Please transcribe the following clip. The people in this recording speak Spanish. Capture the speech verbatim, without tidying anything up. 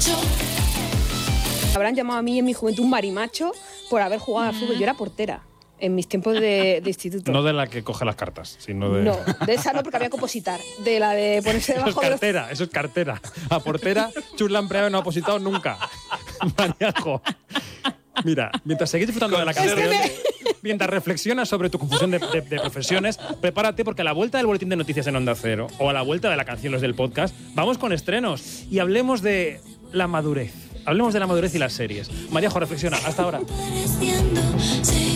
Habrán llamado a mí en mi juventud un marimacho por haber jugado al fútbol. Yo era portera en mis tiempos de, de instituto. No de la que coge las cartas, sino de... No, de esa no, porque había que opositar. De la de ponerse debajo eso es cartera, de los... eso es cartera. A portera, Chus Lampreado no ha opositado nunca. Mariajo. Mira, mientras seguís disfrutando de la canción, es que me... mientras reflexionas sobre tu confusión de, de, de profesiones, prepárate porque a la vuelta del boletín de noticias en Onda Cero o a la vuelta de la canción Los del Podcast, vamos con estrenos y hablemos de la madurez. Hablemos de la madurez y las series. Mariajo, reflexiona. Hasta ahora.